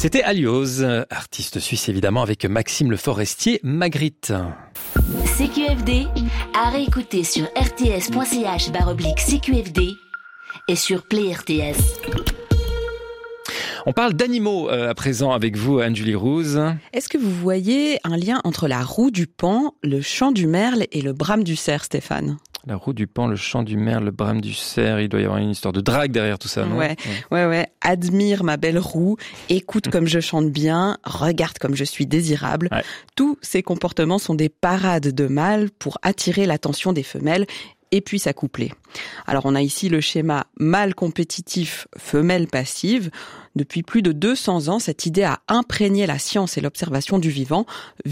C'était Aliose, artiste suisse évidemment, avec Maxime Le Forestier, Magritte. CQFD, à réécouter sur rts.ch/CQFD et sur Play RTS. On parle d'animaux à présent avec vous, Anne-Julie Rouz. Est-ce que vous voyez un lien entre la roue du paon, le chant du merle et le brame du cerf, Stéphane ? La roue du paon, le chant du merle, le brame du cerf, il doit y avoir une histoire de drague derrière tout ça, non ? Ouais. Admire ma belle roue, écoute comme je chante bien, regarde comme je suis désirable. Ouais. Tous ces comportements sont des parades de mâles pour attirer l'attention des femelles et puis s'accoupler. Alors on a ici le schéma mâle compétitif, femelle passive. Depuis plus de 200 ans, cette idée a imprégné la science et l'observation du vivant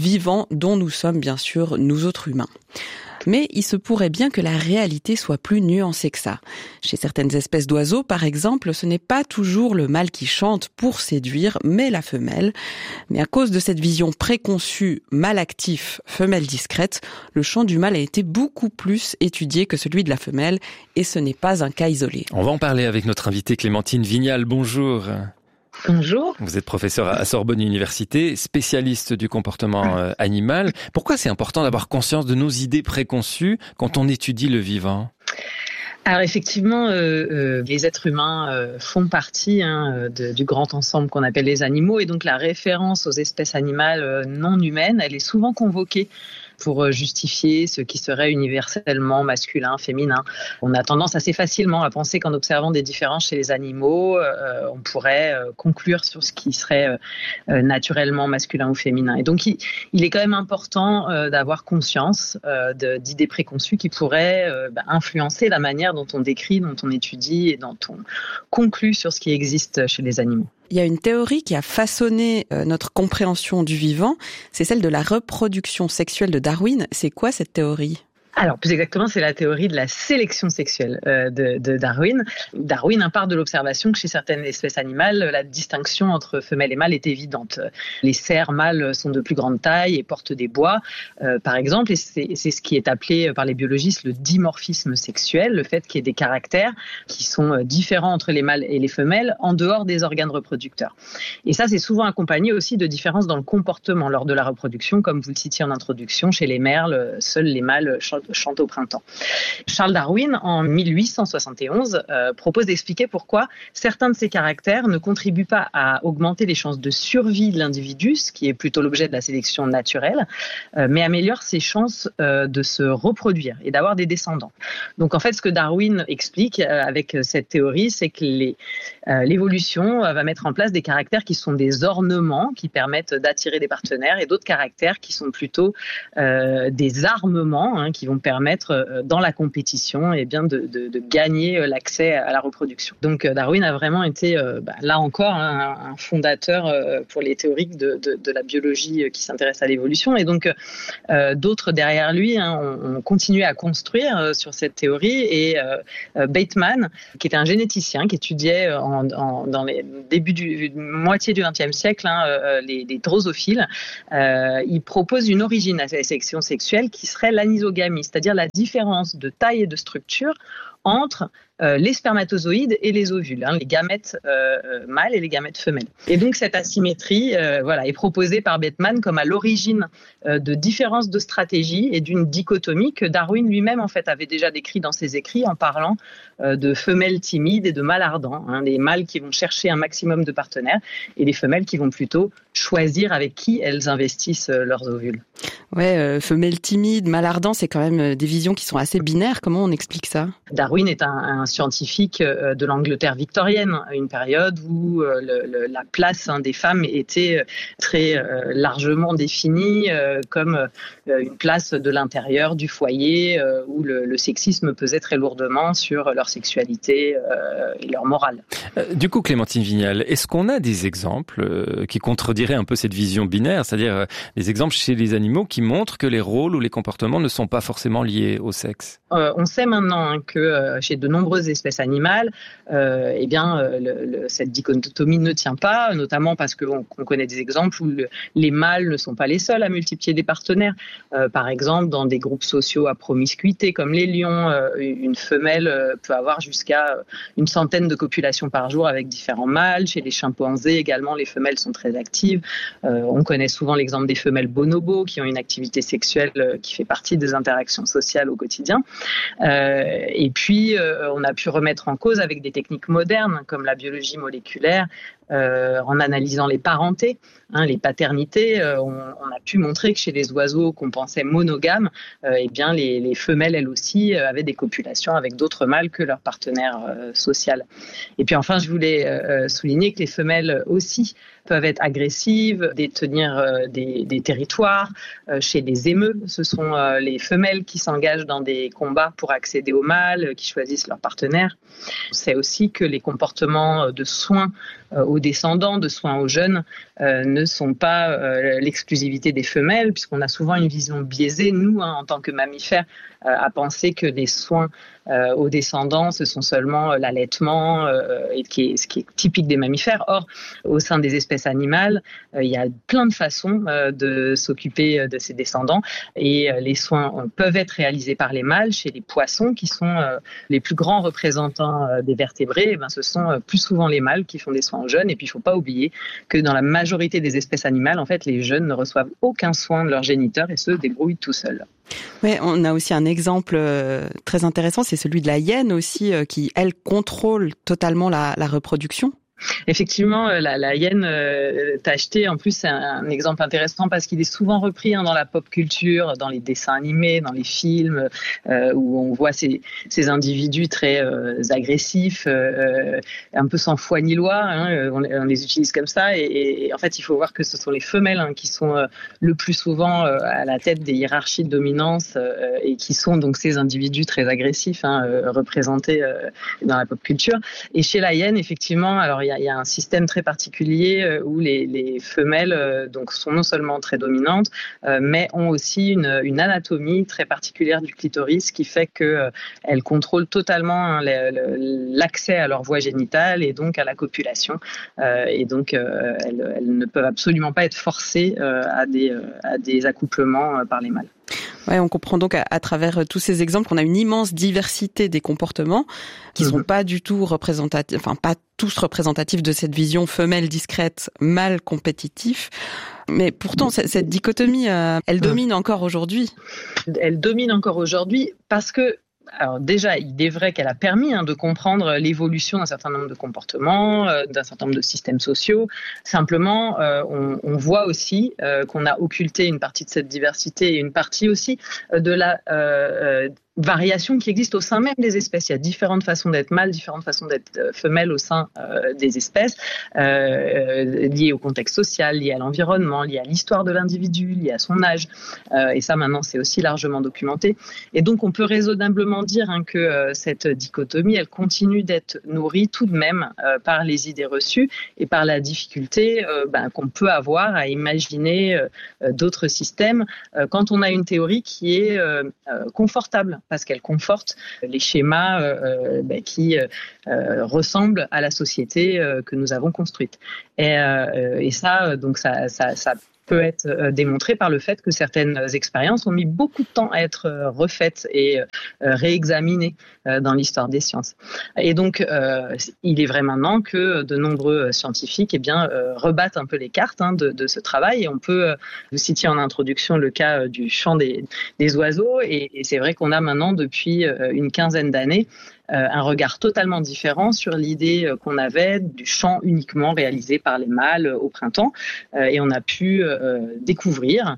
dont nous sommes bien sûr nous autres humains. Mais il se pourrait bien que la réalité soit plus nuancée que ça. Chez certaines espèces d'oiseaux, par exemple, ce n'est pas toujours le mâle qui chante pour séduire, mais la femelle. Mais à cause de cette vision préconçue mâle actif, femelle discrète, le chant du mâle a été beaucoup plus étudié que celui de la femelle, et ce n'est pas un cas isolé. On va en parler avec notre invitée Clémentine Vignal. Bonjour. Bonjour. Vous êtes professeur à Sorbonne Université, spécialiste du comportement animal. Pourquoi c'est important d'avoir conscience de nos idées préconçues quand on étudie le vivant ? Alors effectivement, les êtres humains font partie du grand ensemble qu'on appelle les animaux, et donc la référence aux espèces animales non humaines, elle est souvent convoquée pour justifier ce qui serait universellement masculin, féminin. On a tendance assez facilement à penser qu'en observant des différences chez les animaux, on pourrait conclure sur ce qui serait naturellement masculin ou féminin. Et donc, il est quand même important d'avoir conscience d'idées préconçues qui pourraient influencer la manière dont on décrit, dont on étudie et dont on conclut sur ce qui existe chez les animaux. Il y a une théorie qui a façonné notre compréhension du vivant, c'est celle de la reproduction sexuelle de Darwin. C'est quoi cette théorie ? Alors, plus exactement, c'est la théorie de la sélection sexuelle de Darwin. Darwin part de l'observation que chez certaines espèces animales, la distinction entre femelles et mâles est évidente. Les cerfs mâles sont de plus grande taille et portent des bois, par exemple, et c'est ce qui est appelé par les biologistes le dimorphisme sexuel, le fait qu'il y ait des caractères qui sont différents entre les mâles et les femelles en dehors des organes reproducteurs. Et ça, c'est souvent accompagné aussi de différences dans le comportement lors de la reproduction, comme vous le citiez en introduction, chez les merles, seuls les mâles chantent au printemps. Charles Darwin, en 1871, propose d'expliquer pourquoi certains de ces caractères ne contribuent pas à augmenter les chances de survie de l'individu, ce qui est plutôt l'objet de la sélection naturelle, mais améliorent ses chances de se reproduire et d'avoir des descendants. Donc en fait, ce que Darwin explique avec cette théorie, c'est que l'évolution va mettre en place des caractères qui sont des ornements, qui permettent d'attirer des partenaires, et d'autres caractères qui sont plutôt des armements, qui vont permettre dans la compétition de gagner l'accès à la reproduction. Donc Darwin a vraiment été là encore un fondateur pour les théoriques de la biologie qui s'intéressent à l'évolution, et donc d'autres derrière lui ont continué à construire sur cette théorie, et Bateman, qui était un généticien qui étudiait dans les débuts du moitié du XXe siècle les drosophiles, il propose une origine à la sélection sexuelle qui serait l'anisogamie, c'est-à-dire la différence de taille et de structure entre les spermatozoïdes et les ovules, les gamètes mâles et les gamètes femelles. Et donc cette asymétrie est proposée par Bateman comme à l'origine de différences de stratégie et d'une dichotomie que Darwin lui-même en fait avait déjà décrit dans ses écrits en parlant de femelles timides et de mâles ardents, les mâles qui vont chercher un maximum de partenaires et les femelles qui vont plutôt choisir avec qui elles investissent leurs ovules. Ouais, femelles timides, mâles ardents, c'est quand même des visions qui sont assez binaires. Comment on explique ça ? Darwin est un scientifique de l'Angleterre victorienne, une période où la place des femmes était très largement définie comme une place de l'intérieur du foyer où le sexisme pesait très lourdement sur leur sexualité et leur morale. Du coup, Clémentine Vignal, est-ce qu'on a des exemples qui contrediraient un peu cette vision binaire, c'est-à-dire des exemples chez les animaux qui montrent que les rôles ou les comportements ne sont pas forcément liés au sexe ? On sait maintenant que chez de nombreuses espèces animales, cette dichotomie ne tient pas, notamment parce qu'on connaît des exemples où les mâles ne sont pas les seuls à multiplier des partenaires. Par exemple, dans des groupes sociaux à promiscuité comme les lions, une femelle peut avoir jusqu'à une centaine de copulations par jour avec différents mâles. Chez les chimpanzés également, les femelles sont très actives. On connaît souvent l'exemple des femelles bonobos qui ont une activité sexuelle qui fait partie des interactions sociales au quotidien. Et puis, on a pu remettre en cause avec des techniques modernes comme la biologie moléculaire, en analysant les parentés, les paternités, on a pu montrer que chez les oiseaux qu'on pensait monogames, les femelles, elles aussi, avaient des copulations avec d'autres mâles que leur partenaire social. Et puis enfin, je voulais souligner que les femelles aussi peuvent être agressives, détenir des territoires. Chez les émeus, ce sont les femelles qui s'engagent dans des combats pour accéder aux mâles, qui choisissent leur partenaire. On sait aussi que les comportements de soins aux descendants, de soins aux jeunes, ne sont pas l'exclusivité des femelles, puisqu'on a souvent une vision biaisée, nous, en tant que mammifères, à penser que les soins aux descendants, ce sont seulement l'allaitement, ce qui est typique des mammifères. Or, au sein des espèces animales, il y a plein de façons de s'occuper de ces descendants, et les soins peuvent être réalisés par les mâles. Chez les poissons, qui sont les plus grands représentants des vertébrés, ce sont plus souvent les mâles qui font des soins aux jeunes. Et puis, il ne faut pas oublier que dans la majorité des espèces animales, en fait, les jeunes ne reçoivent aucun soin de leur géniteur et se débrouillent tout seuls. Ouais, on a aussi un exemple très intéressant, c'est celui de la hyène aussi, qui, elle, contrôle totalement la reproduction. Effectivement, la hyène tachetée, en plus, c'est un exemple intéressant parce qu'il est souvent repris dans la pop culture, dans les dessins animés, dans les films, où on voit ces individus très agressifs, un peu sans foi ni loi. On les utilise comme ça, et en fait, il faut voir que ce sont les femelles qui sont le plus souvent à la tête des hiérarchies de dominance, et qui sont donc ces individus très agressifs représentés dans la pop culture. Et chez la hyène, effectivement, alors il y a un système très particulier où les femelles donc sont non seulement très dominantes, mais ont aussi une anatomie très particulière du clitoris qui fait qu'elles contrôlent totalement l'accès à leur voie génitale et donc à la copulation. Et donc elles ne peuvent absolument pas être forcées à des accouplements par les mâles. Ouais, on comprend donc à travers tous ces exemples qu'on a une immense diversité des comportements qui sont pas du tout représentatifs, enfin pas tous représentatifs de cette vision femelle discrète, mâle compétitif. Mais pourtant, cette dichotomie, elle domine encore aujourd'hui. Elle domine encore aujourd'hui parce que, alors déjà, il est vrai qu'elle a permis de comprendre l'évolution d'un certain nombre de comportements, d'un certain nombre de systèmes sociaux. Simplement, on voit aussi qu'on a occulté une partie de cette diversité et une partie aussi de la variation qui existe au sein même des espèces. Il y a différentes façons d'être mâle, différentes façons d'être femelle au sein des espèces, liées au contexte social, liées à l'environnement, liées à l'histoire de l'individu, liées à son âge. Et ça, maintenant, c'est aussi largement documenté. Et donc, on peut raisonnablement dire que cette dichotomie, elle continue d'être nourrie tout de même par les idées reçues et par la difficulté qu'on peut avoir à imaginer d'autres systèmes quand on a une théorie qui est confortable, parce qu'elle conforte les schémas qui ressemblent à la société que nous avons construite. Et ça, donc ça peut être démontré par le fait que certaines expériences ont mis beaucoup de temps à être refaites et réexaminées dans l'histoire des sciences. Et donc, il est vrai maintenant que de nombreux scientifiques rebattent un peu les cartes de ce travail. Et on peut, vous citiez en introduction le cas du chant des oiseaux, et c'est vrai qu'on a maintenant, depuis une quinzaine d'années, un regard totalement différent sur l'idée qu'on avait du chant uniquement réalisé par les mâles au printemps. Et on a pu découvrir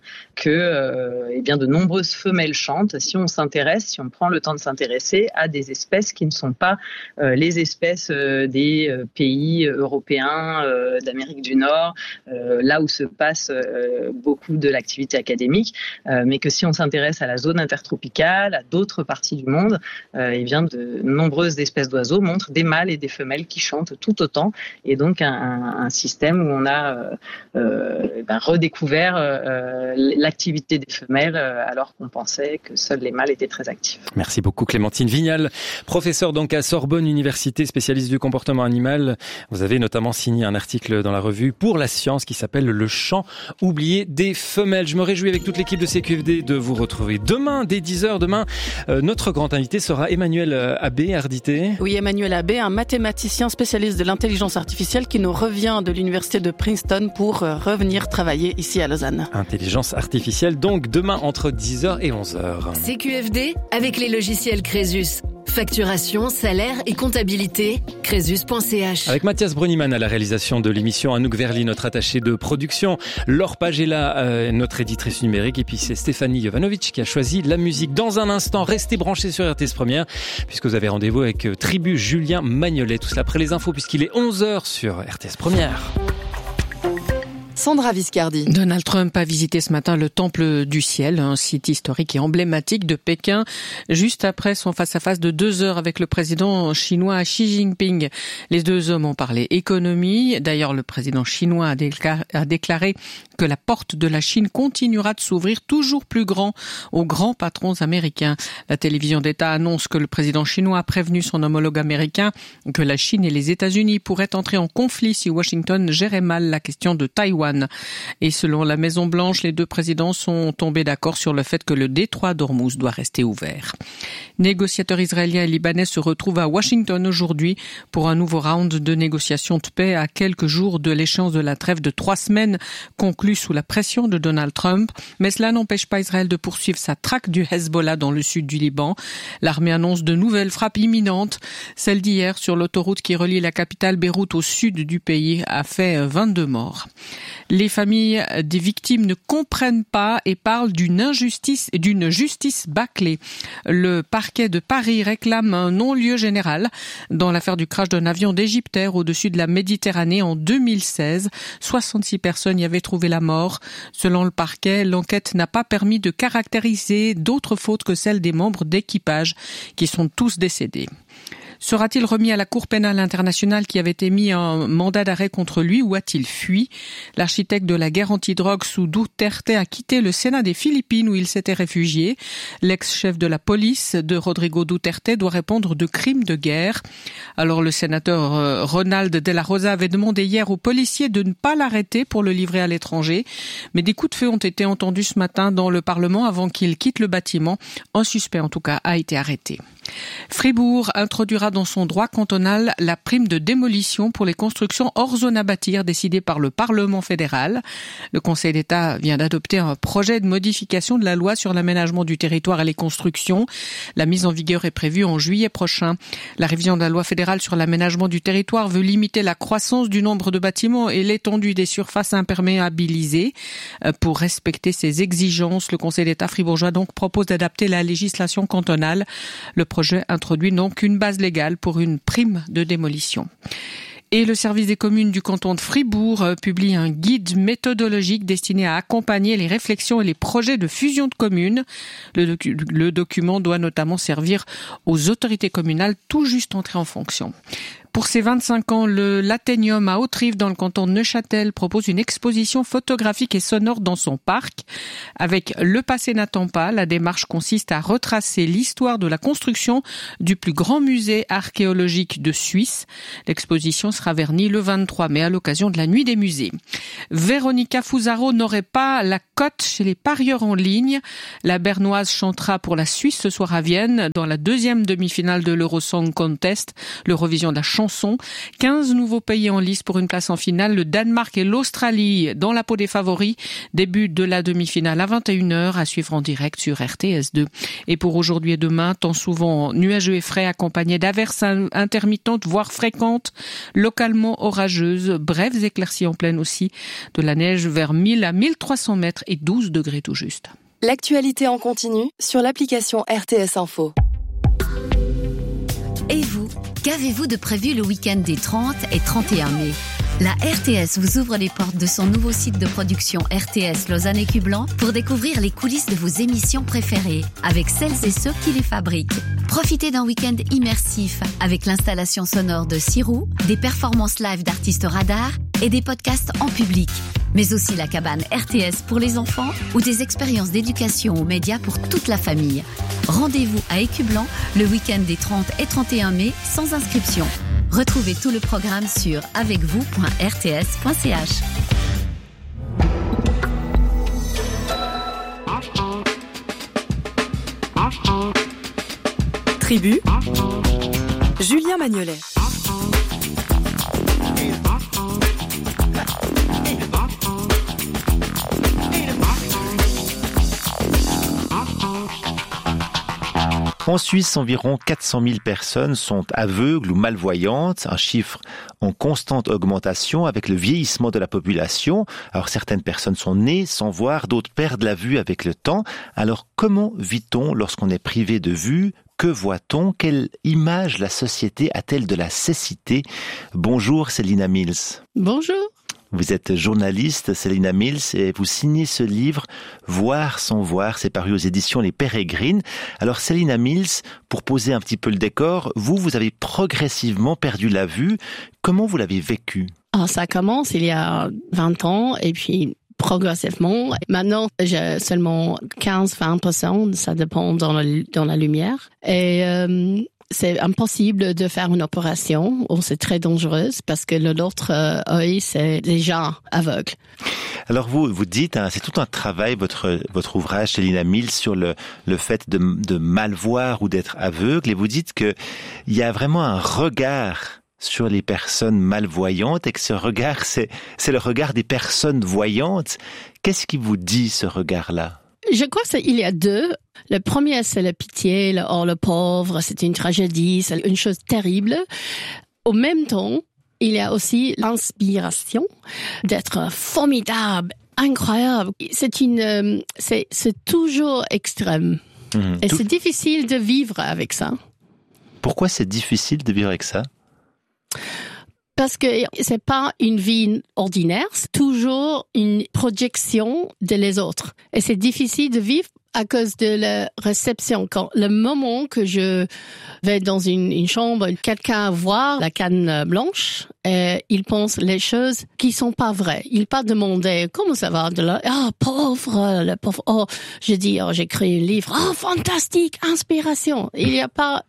que de nombreuses femelles chantent si on prend le temps de s'intéresser à des espèces qui ne sont pas les espèces des pays européens, d'Amérique du Nord, là où se passe beaucoup de l'activité académique, mais que si on s'intéresse à la zone intertropicale, à d'autres parties du monde, de nombreuses espèces d'oiseaux montrent des mâles et des femelles qui chantent tout autant, et donc un système où on a redécouvert l'activité des femelles alors qu'on pensait que seuls les mâles étaient très actifs. Merci beaucoup Clémentine Vignal, professeure donc à Sorbonne Université, spécialiste du comportement animal. Vous avez notamment signé un article dans la revue Pour la science qui s'appelle Le chant oublié des femelles. Je me réjouis avec toute l'équipe de CQFD de vous retrouver demain dès 10h. Demain, notre grand invité sera Emmanuel Abbé, Ardité. Oui, Emmanuel Abbé, un mathématicien spécialiste de l'intelligence artificielle qui nous revient de l'université de Princeton pour revenir travailler ici à Lausanne. Intelligence artificielle, donc demain entre 10h et 11h. CQFD avec les logiciels Crésus. Facturation, salaire et comptabilité, Crésus.ch. Avec Mathias Brunniman à la réalisation de l'émission, Anouk Verly, notre attachée de production, Laure Pagela, notre éditrice numérique, et puis c'est Stéphanie Jovanovic qui a choisi la musique. Dans un instant, restez branchés sur RTS Première, puisque vous avez rendez-vous avec Tribu Julien Magnolet. Tout cela après les infos, puisqu'il est 11h sur RTS Première. Sandra Viscardi. Donald Trump a visité ce matin le Temple du Ciel, un site historique et emblématique de Pékin, juste après son face-à-face de 2 heures avec le président chinois Xi Jinping. Les deux hommes ont parlé économie. D'ailleurs, le président chinois a déclaré que la porte de la Chine continuera de s'ouvrir toujours plus grand aux grands patrons américains. La télévision d'État annonce que le président chinois a prévenu son homologue américain que la Chine et les États-Unis pourraient entrer en conflit si Washington gérait mal la question de Taïwan. Et selon la Maison-Blanche, les deux présidents sont tombés d'accord sur le fait que le détroit d'Ormuz doit rester ouvert. Négociateurs israéliens et libanais se retrouvent à Washington aujourd'hui pour un nouveau round de négociations de paix à quelques jours de l'échéance de la trêve de 3 semaines conclue sous la pression de Donald Trump. Mais cela n'empêche pas Israël de poursuivre sa traque du Hezbollah dans le sud du Liban. L'armée annonce de nouvelles frappes imminentes. Celle d'hier sur l'autoroute qui relie la capitale Beyrouth au sud du pays a fait 22 morts. Les familles des victimes ne comprennent pas et parlent d'une justice bâclée. Le parquet de Paris réclame un non-lieu général dans l'affaire du crash d'un avion d'Égyptaire au-dessus de la Méditerranée en 2016. 66 personnes y avaient trouvé la mort. Selon le parquet, l'enquête n'a pas permis de caractériser d'autres fautes que celles des membres d'équipage qui sont tous décédés. Sera-t-il remis à la Cour pénale internationale qui avait émis un mandat d'arrêt contre lui ou a-t-il fui? L'architecte de la guerre antidrogue sous Duterte a quitté le Sénat des Philippines où il s'était réfugié. L'ex-chef de la police de Rodrigo Duterte doit répondre de crimes de guerre. Alors le sénateur Ronald de la Rosa avait demandé hier aux policiers de ne pas l'arrêter pour le livrer à l'étranger. Mais des coups de feu ont été entendus ce matin dans le Parlement avant qu'il quitte le bâtiment. Un suspect en tout cas a été arrêté. Fribourg introduira dans son droit cantonal la prime de démolition pour les constructions hors zone à bâtir décidée par le Parlement fédéral. Le Conseil d'État vient d'adopter un projet de modification de la loi sur l'aménagement du territoire et les constructions. La mise en vigueur est prévue en juillet prochain. La révision de la loi fédérale sur l'aménagement du territoire veut limiter la croissance du nombre de bâtiments et l'étendue des surfaces imperméabilisées. Pour respecter ces exigences, le Conseil d'État fribourgeois donc propose d'adapter la législation cantonale. Le projet introduit donc une base légale pour une prime de démolition. Et le service des communes du canton de Fribourg publie un guide méthodologique destiné à accompagner les réflexions et les projets de fusion de communes. Le document doit notamment servir aux autorités communales tout juste entrées en fonction. Pour ses 25 ans, le Laténium à Hauterive dans le canton de Neuchâtel propose une exposition photographique et sonore dans son parc. Avec Le passé n'attend pas, la démarche consiste à retracer l'histoire de la construction du plus grand musée archéologique de Suisse. L'exposition sera vernie le 23 mai à l'occasion de la Nuit des musées. Véronica Fusaro n'aurait pas la cote chez les parieurs en ligne. La Bernoise chantera pour la Suisse ce soir à Vienne dans la deuxième demi-finale de l'Eurosong Contest, l'Eurovision de la chanson. 15 nouveaux pays en lice pour une place en finale, le Danemark et l'Australie dans la peau des favoris. Début de la demi-finale à 21h à suivre en direct sur RTS2. Et pour aujourd'hui et demain, temps souvent nuageux et frais accompagné d'averses intermittentes voire fréquentes, localement orageuses, brèves éclaircies en pleine aussi, de la neige vers 1000 à 1300 mètres et 12 degrés tout juste. L'actualité en continu sur l'application RTS Info. Et vous, qu'avez-vous de prévu le week-end des 30 et 31 mai ? La RTS vous ouvre les portes de son nouveau site de production RTS Lausanne et Cublan pour découvrir les coulisses de vos émissions préférées avec celles et ceux qui les fabriquent. Profitez d'un week-end immersif avec l'installation sonore de Sirou, des performances live d'artistes radars et des podcasts en public. Mais aussi la cabane RTS pour les enfants ou des expériences d'éducation aux médias pour toute la famille. Rendez-vous à Écublan le week-end des 30 et 31 mai sans inscription. Retrouvez tout le programme sur avecvous.rts.ch. Tribu, Julien Magnolet. En Suisse, environ 400 000 personnes sont aveugles ou malvoyantes, un chiffre en constante augmentation avec le vieillissement de la population. Alors certaines personnes sont nées sans voir, d'autres perdent la vue avec le temps. Alors comment vit-on lorsqu'on est privé de vue ? Que voit-on ? Quelle image la société a-t-elle de la cécité ? Bonjour Célina Mills. Bonjour. Vous êtes journaliste, Célina Mills, et vous signez ce livre « Voir sans voir », c'est paru aux éditions Les Pérégrines. Alors Célina Mills, pour poser un petit peu le décor, vous avez progressivement perdu la vue. Comment vous l'avez vécu ? Ça commence il y a 20 ans, et puis progressivement. Maintenant, j'ai seulement 15-20%, ça dépend dans la lumière. Et c'est impossible de faire une opération, ou c'est très dangereux parce que l'autre œil, c'est déjà aveugle. Alors vous dites, c'est tout un travail, votre ouvrage, Célina Mills, sur le fait de mal voir ou d'être aveugle, et vous dites que il y a vraiment un regard sur les personnes malvoyantes, et que ce regard, c'est le regard des personnes voyantes. Qu'est-ce qui vous dit, ce regard-là ? Je crois qu'il y a deux. Le premier, c'est la pitié, le pauvre, c'est une tragédie, c'est une chose terrible. Au même temps, il y a aussi l'inspiration d'être formidable, incroyable. C'est toujours extrême. Et c'est difficile de vivre avec ça. Pourquoi c'est difficile de vivre avec ça ? Parce que c'est pas une vie ordinaire, c'est toujours une projection de les autres. Et c'est difficile de vivre à cause de la réception. Quand le moment que je vais dans une chambre, quelqu'un voit la canne blanche, il pense les choses qui sont pas vraies. Il pas demander comment ça va de là. Pauvre, le pauvre. Je dis j'écris un livre. Fantastique, inspiration. Il n'y a pas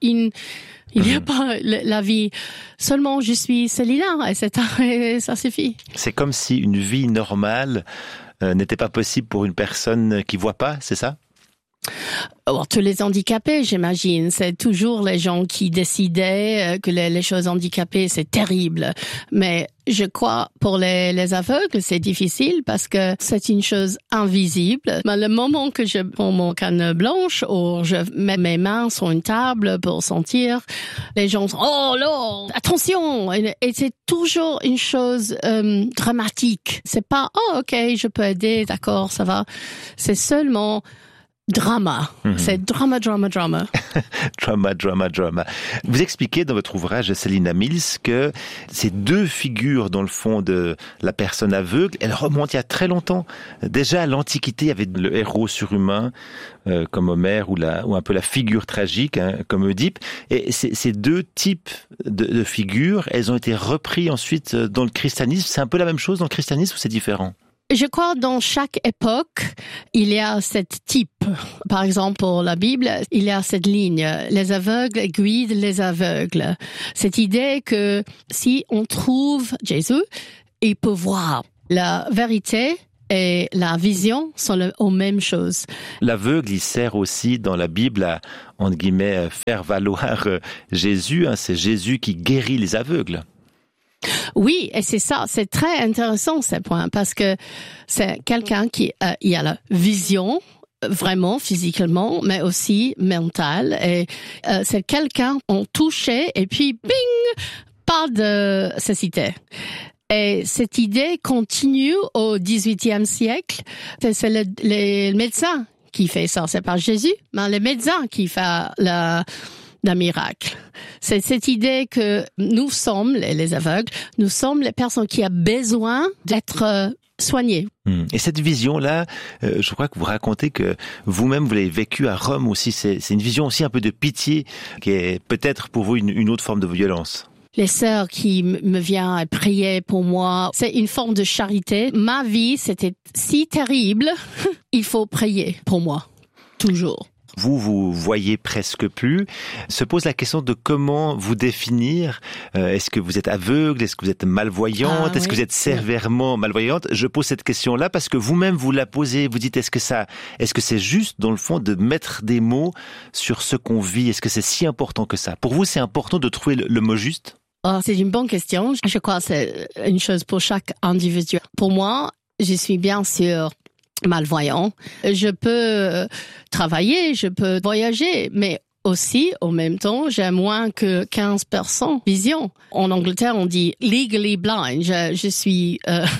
la vie. Seulement, je suis Célina et ça suffit. C'est comme si une vie normale n'était pas possible pour une personne qui voit pas, c'est ça ? Tous les handicapés, j'imagine, c'est toujours les gens qui décidaient que les choses handicapées, c'est terrible. Mais je crois pour les aveugles, c'est difficile parce que c'est une chose invisible. Mais le moment que je prends mon canne blanche ou je mets mes mains sur une table pour sentir, les gens sont « Oh là, attention !» Et c'est toujours une chose dramatique. C'est pas « Oh, ok, je peux aider, d'accord, ça va ». C'est seulement drama. C'est drama. drama. Vous expliquez dans votre ouvrage, Célina Mills, que ces deux figures, dans le fond, de la personne aveugle, elles remontent il y a très longtemps. Déjà, à l'Antiquité, il y avait le héros surhumain, comme Homère, ou un peu la figure tragique, comme Oedipe. Et ces deux types de figures, elles ont été reprises ensuite dans le christianisme. C'est un peu la même chose dans le christianisme ou c'est différent ? Je crois dans chaque époque, il y a cette type. Par exemple, pour la Bible, il y a cette ligne. Les aveugles guident les aveugles. Cette idée que si on trouve Jésus, il peut voir. La vérité et la vision sont les mêmes choses. L'aveugle, il sert aussi dans la Bible à, entre guillemets, faire valoir Jésus. C'est Jésus qui guérit les aveugles. Oui, et c'est ça, c'est très intéressant ce point, parce que c'est quelqu'un qui il a la vision, vraiment physiquement, mais aussi mentale, et c'est quelqu'un on touchait et puis bing, pas de cécité. Et cette idée continue au XVIIIe siècle. C'est les médecins qui fait ça, c'est pas Jésus, mais les médecins qui fait d'un miracle. C'est cette idée que nous sommes, les aveugles, nous sommes les personnes qui ont besoin d'être soignées. Et cette vision-là, je crois que vous racontez que vous-même, vous l'avez vécu à Rome aussi. C'est une vision aussi un peu de pitié, qui est peut-être pour vous une autre forme de violence. Les sœurs qui me viennent prier pour moi, c'est une forme de charité. Ma vie, c'était si terrible, il faut prier pour moi, toujours. Vous voyez presque plus. Se pose la question de comment vous définir. Est-ce que vous êtes aveugle? Est-ce que vous êtes malvoyante? Est-ce que vous êtes sévèrement malvoyante? Je pose cette question-là parce que vous-même vous la posez. Vous dites, est-ce que c'est juste dans le fond de mettre des mots sur ce qu'on vit? Est-ce que c'est si important que ça? Pour vous, c'est important de trouver le mot juste? C'est une bonne question. Je crois que c'est une chose pour chaque individu. Pour moi, je suis bien sûr malvoyant. Je peux travailler, je peux voyager, mais aussi, en même temps, j'ai moins que 15% vision. En Angleterre, on dit legally blind. Je suis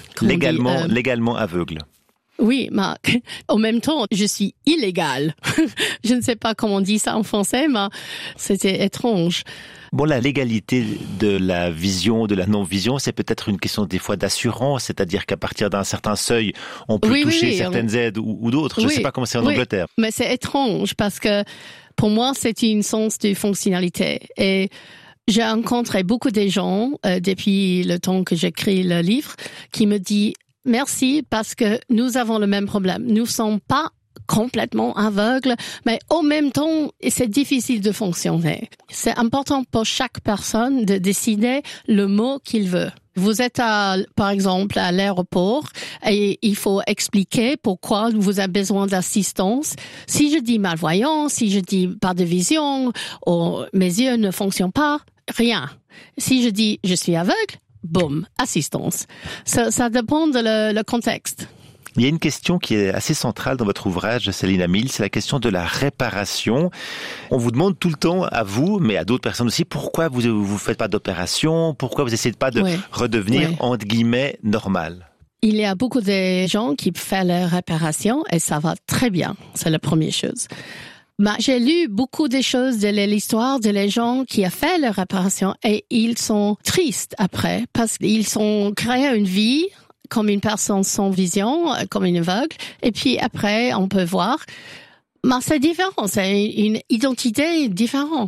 légalement aveugle. Oui, mais en même temps, je suis illégale. Je ne sais pas comment on dit ça en français, mais c'était étrange. Bon, la légalité de la vision, de la non-vision, c'est peut-être une question des fois d'assurance, c'est-à-dire qu'à partir d'un certain seuil, on peut toucher certaines aides ou d'autres. Je ne sais pas comment c'est en Angleterre. Mais c'est étrange parce que pour moi, c'est une sens de fonctionnalité. Et j'ai rencontré beaucoup de gens depuis le temps que j'écris le livre qui me disent merci parce que nous avons le même problème. Nous ne sommes pas complètement aveugles, mais en même temps, c'est difficile de fonctionner. C'est important pour chaque personne de décider le mot qu'il veut. Vous êtes par exemple à l'aéroport et il faut expliquer pourquoi vous avez besoin d'assistance. Si je dis malvoyant, si je dis pas de vision, ou mes yeux ne fonctionnent pas, rien. Si je dis je suis aveugle, boum, assistance. Ça dépend de le contexte. Il y a une question qui est assez centrale dans votre ouvrage, Selina Mills, c'est la question de la réparation. On vous demande tout le temps, à vous, mais à d'autres personnes aussi, pourquoi vous faites pas d'opération, pourquoi vous essayez pas de redevenir, entre guillemets, normal. Il y a beaucoup de gens qui font la réparation et ça va très bien. C'est la première chose. J'ai lu beaucoup de choses de l'histoire de les gens qui ont fait la réparation et ils sont tristes après parce qu'ils ont créé une vie comme une personne sans vision, comme une aveugle, et puis après, on peut voir. Mais c'est différent, c'est une identité différente.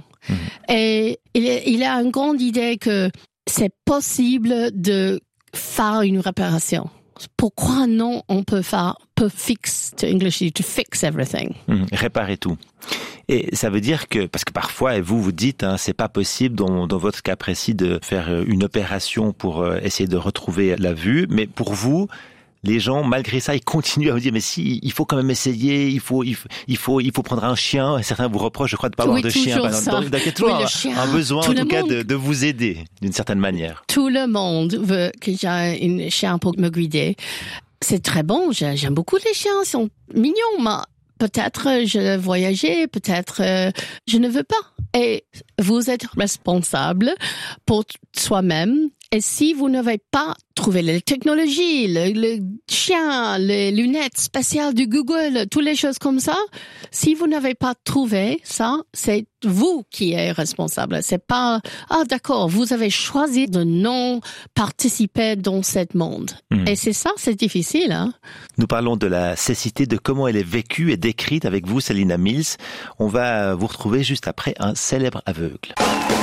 Et il y a une grande idée que c'est possible de faire une réparation. Pourquoi non, on peut fix, to English, to fix everything. Réparer tout. Et ça veut dire que, parce que parfois, vous dites, c'est pas possible dans votre cas précis de faire une opération pour essayer de retrouver la vue, mais pour vous, les gens, malgré ça, ils continuent à vous dire, mais si, il faut quand même essayer, il faut prendre un chien. Certains vous reprochent, je crois, de pas avoir de chien. Donc, il y a toujours un besoin, en tout cas, de vous aider, d'une certaine manière. Tout le monde veut que j'ai un chien pour me guider. C'est très bon, j'aime beaucoup les chiens, ils sont mignons, mais peut-être je vais voyager, peut-être je ne veux pas. Et vous êtes responsable pour soi-même. Et si vous n'avez pas trouvé la technologie, le chien, les lunettes spéciales du Google, toutes les choses comme ça, si vous n'avez pas trouvé ça, c'est vous qui êtes responsable. C'est pas, d'accord, vous avez choisi de non participer dans ce monde. Et c'est ça, c'est difficile, hein. Nous parlons de la cécité, de comment elle est vécue et décrite avec vous, Selina Mills. On va vous retrouver juste après un célèbre aveugle.